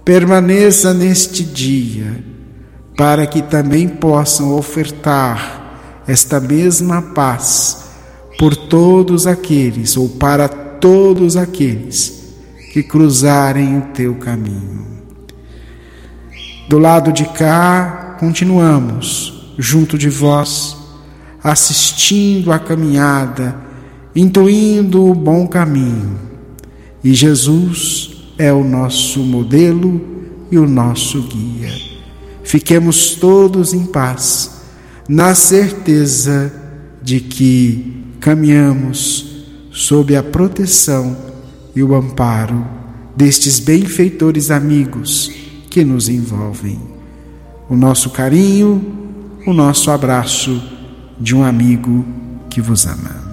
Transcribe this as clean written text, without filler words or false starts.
permaneça neste dia, para que também possam ofertar esta mesma paz por todos aqueles, ou para todos aqueles que cruzarem o teu caminho. Do lado de cá, continuamos junto de vós, assistindo a caminhada, intuindo o bom caminho. E Jesus é o nosso modelo e o nosso guia. Fiquemos todos em paz, na certeza de que caminhamos sob a proteção e o amparo destes benfeitores amigos que nos envolvem. O nosso carinho, o nosso abraço de um amigo que vos ama.